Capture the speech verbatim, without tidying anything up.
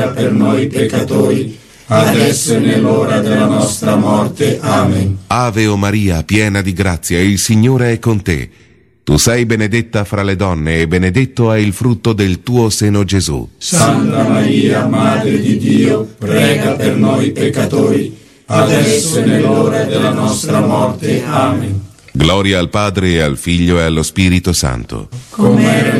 per noi peccatori, adesso e nell'ora della nostra morte. Amen. Ave o Maria, piena di grazia, il Signore è con te. Tu sei benedetta fra le donne e benedetto è il frutto del tuo seno, Gesù. Santa Maria, Madre di Dio, prega per noi peccatori, adesso e nell'ora della nostra morte. Amen. Gloria al Padre, e al Figlio e allo Spirito Santo. Come era